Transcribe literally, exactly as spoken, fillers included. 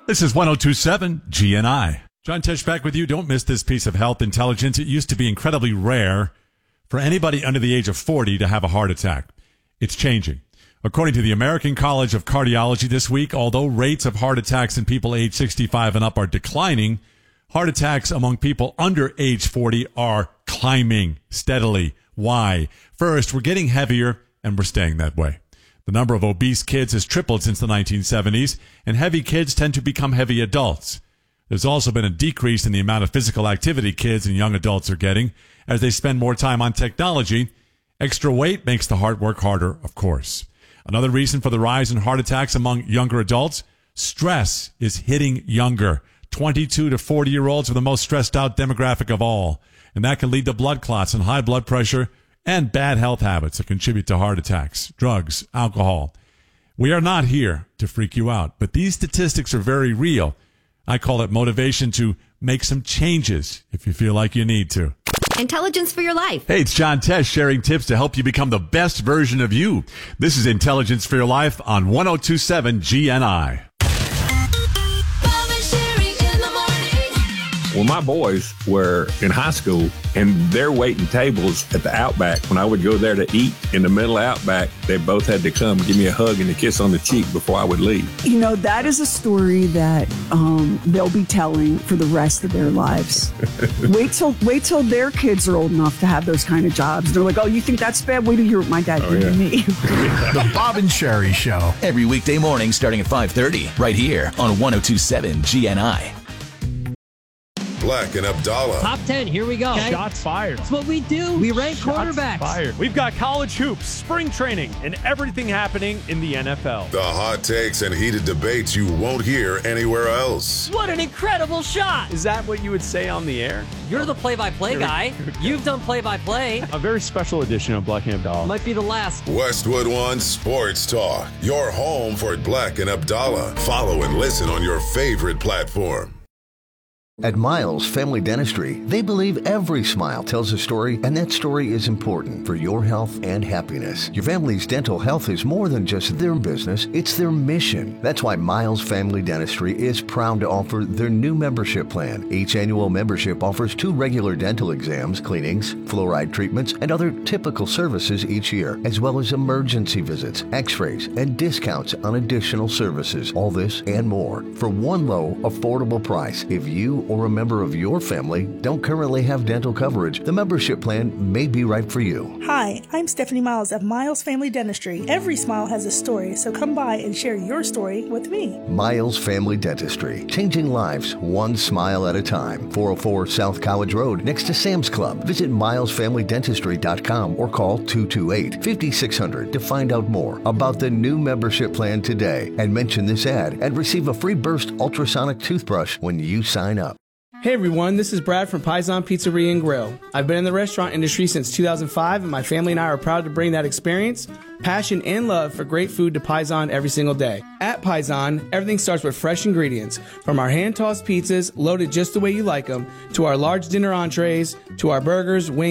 This is one oh two point seven G N I. John Tesh back with you. Don't miss this piece of health intelligence. It used to be incredibly rare for anybody under the age of forty to have a heart attack. It's changing. According to the American College of Cardiology this week, although rates of heart attacks in people age sixty-five and up are declining, heart attacks among people under age forty are climbing steadily. Why? First, we're getting heavier and we're staying that way. The number of obese kids has tripled since the nineteen seventies, and heavy kids tend to become heavy adults. There's also been a decrease in the amount of physical activity kids and young adults are getting as they spend more time on technology. Extra weight makes the heart work harder, of course. Another reason for the rise in heart attacks among younger adults, stress is hitting younger. twenty-two to forty-year-olds are the most stressed out demographic of all, and that can lead to blood clots and high blood pressure and bad health habits that contribute to heart attacks, drugs, alcohol. We are not here to freak you out, but these statistics are very real. I call it motivation to make some changes if you feel like you need to. Intelligence for your life. Hey, it's John Tesh sharing tips to help you become the best version of you. This is Intelligence for Your Life on one oh two point seven G N I. Well, my boys were in high school, and they're waiting tables at the Outback. When I would go there to eat in the middle of Outback, they both had to come give me a hug and a kiss on the cheek before I would leave. You know, that is a story that um, they'll be telling for the rest of their lives. wait till wait till their kids are old enough to have those kind of jobs. They're like, oh, you think that's bad? Wait till you hear what my dad oh, did yeah. to me. The Bob and Sherry Show. Every weekday morning starting at five thirty, right here on one oh two point seven G N I. Black and Abdallah. Top ten, here we go. Okay. Shots fired. That's what we do. We rank Shots quarterbacks. Fired. We've got college hoops, spring training, and everything happening in the N F L. The hot takes and heated debates you won't hear anywhere else. What an incredible shot. Is that what you would say on the air? You're the play-by-play guy. You've done play-by-play. A very special edition of Black and Abdallah. Might be the last. Westwood One Sports Talk. Your home for Black and Abdallah. Follow and listen on your favorite platform. At Miles Family Dentistry, they believe every smile tells a story, and that story is important for your health and happiness. Your family's dental health is more than just their business, it's their mission. That's why Miles Family Dentistry is proud to offer their new membership plan. Each annual membership offers two regular dental exams, cleanings, fluoride treatments, and other typical services each year, as well as emergency visits, x-rays, and discounts on additional services. All this and more for one low, affordable price. If you or a member of your family don't currently have dental coverage, the membership plan may be right for you. Hi, I'm Stephanie Miles of Miles Family Dentistry. Every smile has a story, so come by and share your story with me. Miles Family Dentistry, changing lives one smile at a time. four oh four South College Road, next to Sam's Club. Visit miles family dentistry dot com or call two two eight, five six zero zero to find out more about the new membership plan today, and mention this ad and receive a free Burst ultrasonic toothbrush when you sign up. Hey everyone, this is Brad from Paisan Pizzeria and Grill. I've been in the restaurant industry since two thousand five, and my family and I are proud to bring that experience, passion, and love for great food to Paisan every single day. At Paisan, everything starts with fresh ingredients, from our hand-tossed pizzas loaded just the way you like them, to our large dinner entrees, to our burgers, wings,